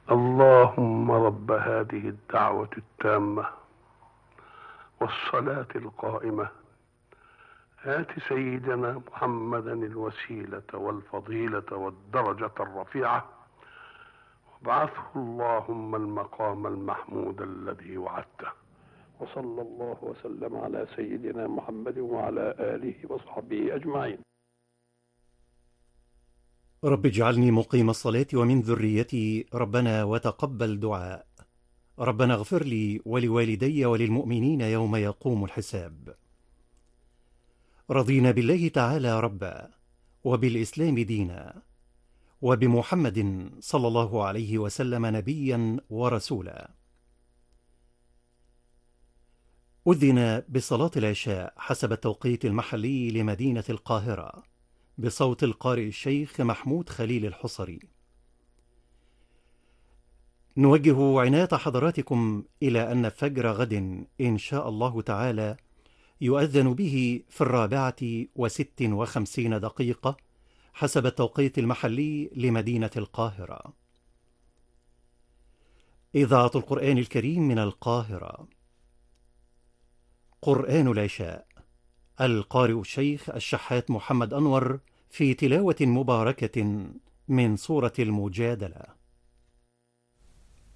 اللهم رب هذه الدعوة التامة والصلاة القائمة، آت سيدنا محمدا الوسيلة والفضيلة والدرجة الرفيعة، وابعثه اللهم المقام المحمود الذي وعدته. وصلى الله وسلم على سيدنا محمد وعلى آله وصحبه أجمعين. رب اجعلني مقيم الصلاة ومن ذريتي، ربنا وتقبل دعاء. ربنا اغفر لي ولوالدي وللمؤمنين يوم يقوم الحساب. رضينا بالله تعالى ربا، وبالإسلام دينا، وبمحمد صلى الله عليه وسلم نبيا ورسولا. أذن بصلاة العشاء حسب التوقيت المحلي لمدينة القاهرة بصوت القارئ الشيخ محمود خليل الحصري. نوجه عناية حضراتكم إلى أن فجر غد إن شاء الله تعالى يؤذن به في 4:56 حسب التوقيت المحلي لمدينة القاهرة. إذاعة القرآن الكريم من القاهرة. قرآن العشاء، القارئ الشيخ الشحات محمد أنور في تلاوة مباركة من سورة المجادلة.